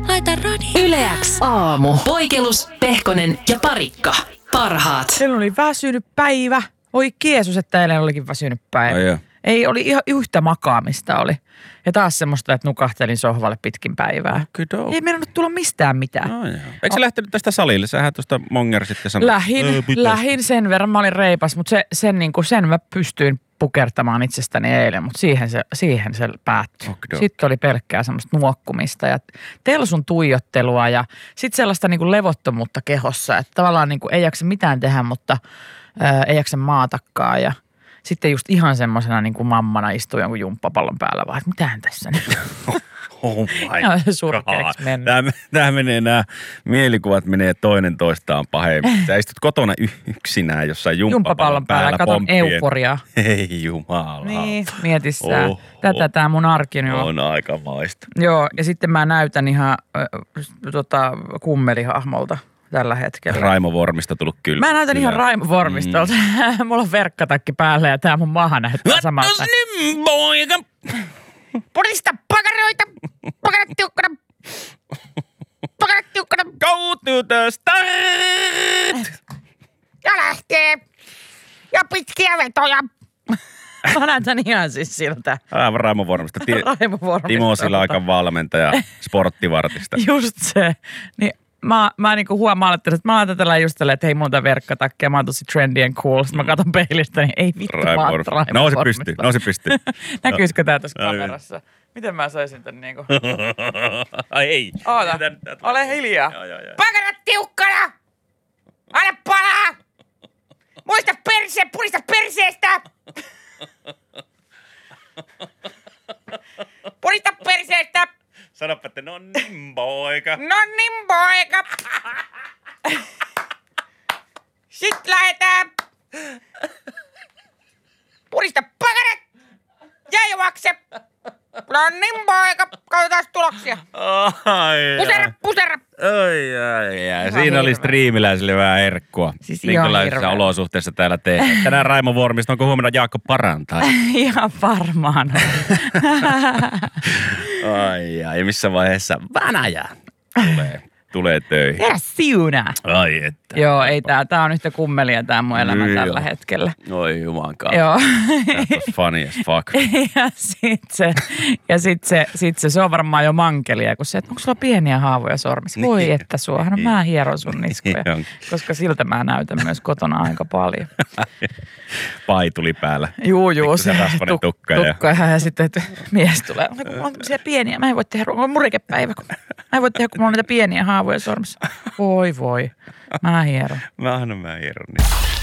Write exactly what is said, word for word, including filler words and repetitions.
Laita radio. Yle X aamu. Poikelus, Pehkonen ja Parikka. Parhaat. Teillä oli väsynyt päivä. Oi Jeesus, että eilen olikin väsynyt päivä. Ai joo. Ei, oli ihan yhtä makaamista oli. Ja taas semmoista, että nukahtelin sohvalle pitkin päivää. Kyllä. Ei meinannut tulla mistään mitään. No, joo. Eikö sä lähtenyt tästä salille? Sähän tuosta mongersit ja sanoit. Lähin, "Ö, pitäis." lähin sen verran. Mä olin reipas, mutta se, sen, niin kuin, sen mä pystyin pukertamaan itsestäni eilen, mutta siihen se, siihen se päättyi. Okay. Sitten oli pelkkää semmoista nuokkumista ja telsun tuijottelua ja sitten sellaista niin kuin levottomuutta kehossa, että tavallaan niin kuin ei jaksa mitään tehdä, mutta ää, ei jaksa maatakaan ja sitten just ihan semmoisena niin kuin mammana istuu jonkun jumppapallon päällä vaan, että mitähän tässä nyt Oh my on god. surkeaksi mennyt. Tämä, tämä menee, nämä mielikuvat menee toinen toistaan pahemmin. Sä istut kotona y- yksinään jossain jumppapallon, Jumppapallon päällä, päällä katon pomppien. euforiaa. Ei jumala. Niin, mieti sä. Oho. Tätä tää mun arki nyt on. On aika maista. Joo, ja sitten mä näytän ihan äh, tota, kummelihahmolta tällä hetkellä. Raimo Vormista tullut kyllä. Mä näytän ihan Raimo Vormistolta. Mm. Mulla on verkkatakki päällä ja tää mun maha näyttää samalta. Niin, poika. Purista pakaroita! Pakarat tiukkana! Pakarat tiukkana! Go to the start! Ja lähtee! Ja pitkiä vetoja! Mä näytän ihan siis siltä. Aivan Raimo Vormista. Ti- Raimo Vormistolta. Timo Silakan valmentaja sporttivartista. Just se. Niin mä, mä niinku huomaan, että mä laitan tällä just tälleen, että hei mulla on tää verkkatakki mä oon tosi trendy and cool. Sitten mä katon peilistä, niin ei vittu Raimo vaan Vorm. Raimo Nousi Vormista. pystyyn, nousi pystyyn. Näkyisikö tää tässä No, kamerassa? Miten mä saisin tän niinku? Ai ei. Oota, Tän- tän- ole hiljaa. Joo, joo, joo. Pakarat tiukkana! Anna palaa! Muista perse, purista perseestä! Purista perseestä! Sanoppa, että no niin poika. No niin, poika! Sitten lähetään! Purista pakarat! Ja juokse! No niin, poika! Katsotaan tuloksia. Ai, Pusera, pusera! Ai, ai, ai. Ihan Siinä hirveä. oli striimiläisille vähän herkkua. Siis ihan Minkälaisissa hirveä. olosuhteissa täällä tehdään. Tänään Raimo Vormista, onko huomenna Jaakko parantaa? Ihan varmaan. Ai, ai, missä vaiheessa Venäjä tulee, tulee töihin. Tää siunaa. Ai että. Joo, ei tää, tää on yhtä kummelia tää mun elämä Joo. tällä hetkellä. Oi jumankaan. Joo. That was funny as fuck. Ja sit se, ja sit se, sit se, se on varmaan jo mankelia, kun se, että onko sulla pieniä haavoja sormissa? Voi Niin. että suohan, no mä hieron sun niskoja, Niin on. koska siltä mä näytän myös kotona aika paljon. Paituli päällä. Juu, juu, Pikkusen se rasvainen tukka ja- tukka ja, ja sitten että mies tulee. Mutta kun mulla on tämmöisiä pieniä, mä en voi tehdä, on murikepäivä, kun mä en voi tehdä, kun mulla on niitä pieniä haavoja sormissa. Voi voi, mä hieron. Mä annan mä hieron niitä.